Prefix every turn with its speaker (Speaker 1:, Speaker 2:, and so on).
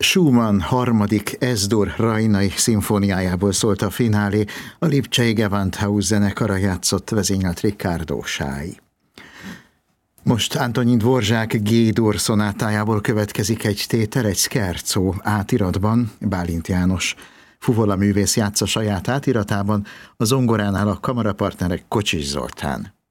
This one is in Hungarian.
Speaker 1: Schumann harmadik S-dur rajnai szimfóniájából szólt a finálé, a lipcsei Gewandhaus zenekara játszott, vezényelt Riccardo Sái. Most Antonín Dvořák G-dur szonátájából következik egy tétel, egy scherzo átiratban, Bálint János fuvola művész játsza saját átiratában, a zongoránál a kamarapartnerek Kocsis Zoltán.